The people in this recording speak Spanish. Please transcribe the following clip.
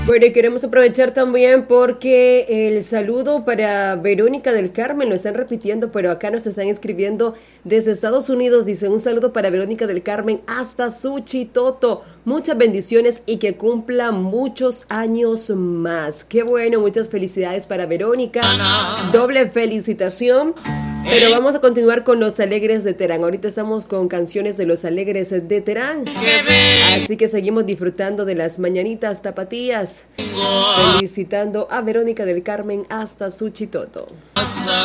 Bueno, y queremos aprovechar también porque el saludo para Verónica del Carmen lo están repitiendo, pero acá nos están escribiendo desde Estados Unidos. Dice un saludo para Verónica del Carmen hasta Suchitoto. Muchas bendiciones y que cumpla muchos años más. Qué bueno, muchas felicidades para Verónica. Doble felicitación. Pero vamos a continuar con Los Alegres de Terán. Ahorita estamos con canciones de Los Alegres de Terán. Así que seguimos disfrutando de las mañanitas tapatías. Felicitando a Verónica del Carmen hasta Suchitoto.